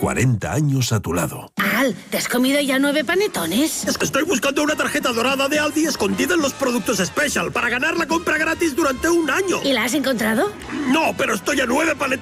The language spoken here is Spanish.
40 años a tu lado. Al, ¿te has comido ya 9 panetones? Es que estoy buscando una tarjeta dorada de Aldi escondida en los productos Special para ganar la compra gratis durante un año. ¿Y la has encontrado? No, pero estoy a 9 panetones